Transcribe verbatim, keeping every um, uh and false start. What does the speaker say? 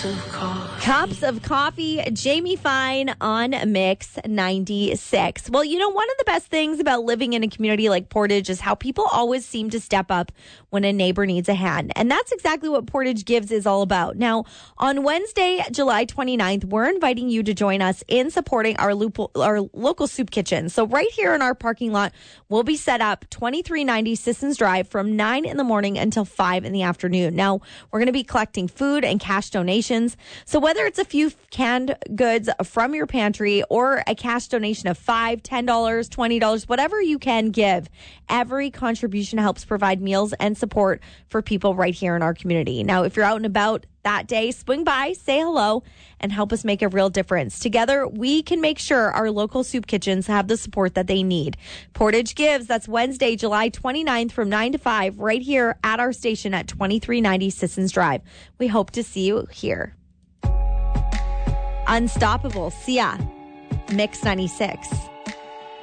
of coffee. Cups of coffee, Jamie Fine on Mix ninety-six. Well, you know, one of the best things about living in a community like Portage is how people always seem to step up when a neighbor needs a hand. And that's exactly what Portage Gives is all about. Now, on Wednesday, July twenty-ninth, we're inviting you to join us in supporting our, loop- our local soup kitchen. So right here in our parking lot, we'll be set up twenty-three ninety Sissons Drive from nine in the morning until five in the afternoon. Now, we're going to be collecting food and cash donations. So whether it's a few canned goods from your pantry or a cash donation of five dollars, ten dollars, twenty dollars, whatever you can give, every contribution helps provide meals and support for people right here in our community. Now, if you're out and about that day, swing by, say hello, and help us make a real difference. Together, we can make sure our local soup kitchens have the support that they need. Portage Gives, that's Wednesday, July twenty-ninth from nine to five, right here at our station at twenty-three ninety Sissons Drive. We hope to see you here. Unstoppable, Sia, Mix ninety-six.